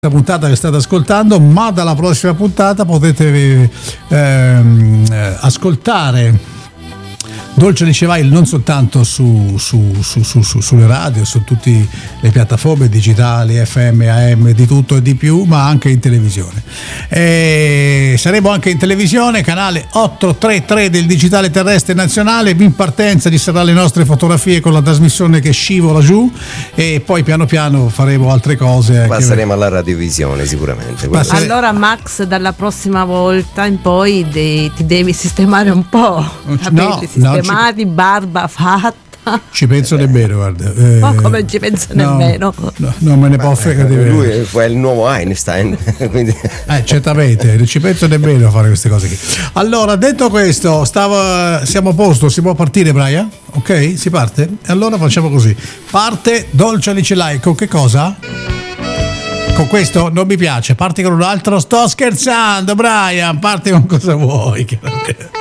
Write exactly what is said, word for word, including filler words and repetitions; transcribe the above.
puntata che state ascoltando, ma dalla prossima puntata potete ehm, ascoltare Dolce Alice Vai non soltanto su, su, su, su, su, sulle radio, su tutte le piattaforme digitali, F M, A M, di tutto e di più, ma anche in televisione. E saremo anche in televisione, canale ottocentotrentatré del Digitale Terrestre Nazionale. In partenza ci saranno le nostre fotografie con la trasmissione che scivola giù, e poi piano piano faremo altre cose. Passeremo alla radiovisione sicuramente. Passare... Allora Max, dalla prossima volta in poi de- ti devi sistemare un po', capelli no, sistemati, no, barba fatta. Ci penso nemmeno, guarda. Eh, Ma come ci penso no, nemmeno? No, non me ne può fregare. Lui è il nuovo Einstein. Quindi... Eh, certamente, non ci penso nemmeno a fare queste cose qui. Allora, detto questo, stavo, siamo a posto, si può partire, Brian? Ok, si parte? Allora facciamo così. Parte Dolce Alice Vai, con che cosa? Con questo non mi piace, parti con un altro. Sto scherzando, Brian, parti con cosa vuoi.